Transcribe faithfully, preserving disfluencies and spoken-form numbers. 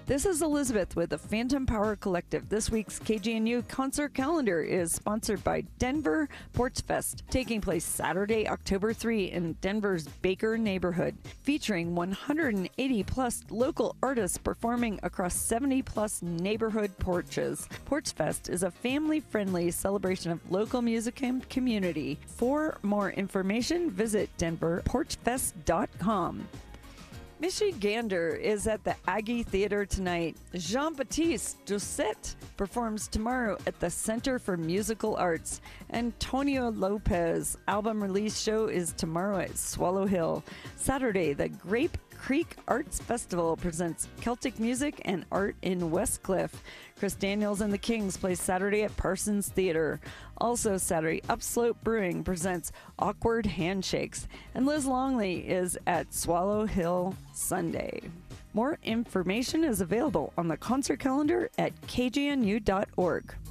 This is Elizabeth with the Phantom Power Collective. This week's K G N U concert calendar is sponsored by Denver Porch Fest, taking place Saturday, October third in Denver's Baker neighborhood, featuring one hundred eighty plus local artists performing across seventy plus neighborhood porches. Porch Fest is a family-friendly celebration of local music and community. For more information, visit denver porch fest dot com. Michigander is at the Aggie Theater tonight. Jean-Baptiste Doucet performs tomorrow at the Center for Musical Arts. Antonio Lopez album release show is tomorrow at Swallow Hill. Saturday, the Grape Creek Arts Festival presents Celtic music and art in Westcliff. Chris Daniels and the Kings play Saturday at Parsons Theater. Also Saturday, Upslope Brewing presents Awkward Handshakes. And Liz Longley is at Swallow Hill Sunday. More information is available on the concert calendar at k g n u dot org.